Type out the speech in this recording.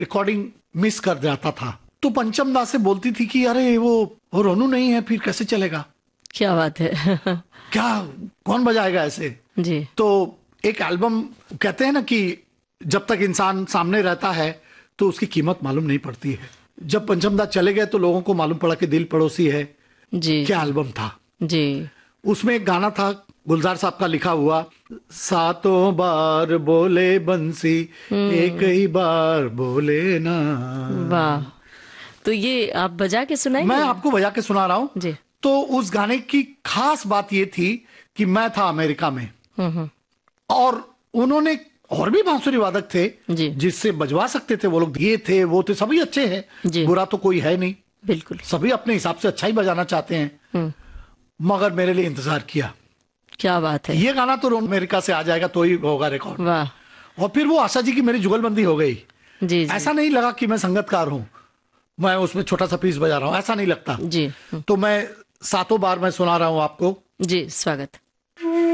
Recording miss कर जाता था, तो पंचम दा से बोलती थी कि अरे वो रोनू नहीं है, फिर कैसे चलेगा, क्या बात है। क्या कौन बजाएगा ऐसे। जी। तो एक एल्बम, कहते हैं ना कि जब तक इंसान सामने रहता है तो उसकी कीमत मालूम नहीं पड़ती है। जब पंचम दा चले गए तो लोगों को मालूम पड़ा कि दिल पड़ोसी है जी। क्या एल्बम था। जी। उसमें एक गाना था गुलजार साहब का लिखा हुआ, सातों बार बोले बंसी एक ही बार बोले ना। वाह, तो ये आप बजा के मैं सुनाएंगे। आपको बजा के सुना रहा हूं। जी। तो उस गाने की खास बात ये थी कि मैं था अमेरिका में, और उन्होंने और भी बांसुरी वादक थे जी। जिससे बजवा सकते थे वो लोग, ये थे वो थे, सभी अच्छे हैं, जी। बुरा तो कोई है नहीं, बिल्कुल। सभी अपने हिसाब से अच्छा ही बजाना चाहते हैं। मगर मेरे लिए इंतजार किया। क्या बात है। ये गाना तो अमेरिका से आ जाएगा तो ही होगा रिकॉर्ड। वाह। और फिर वो आशा जी की मेरी जुगलबंदी हो गई। जी। जी। ऐसा नहीं लगा कि मैं संगतकार हूं, मैं उसमें छोटा सा पीस बजा रहा हूं, ऐसा नहीं लगता। जी। तो मैं सातों बार मैं सुना रहा हूं आपको। जी, स्वागत।